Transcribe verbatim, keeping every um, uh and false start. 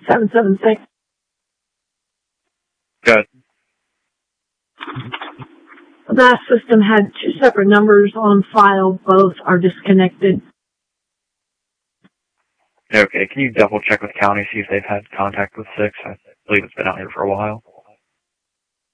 seven seven six. Good. The system had two separate numbers on file. Both are disconnected. Okay, can you double check with county, see if they've had contact with six? I believe it's been out here for a while.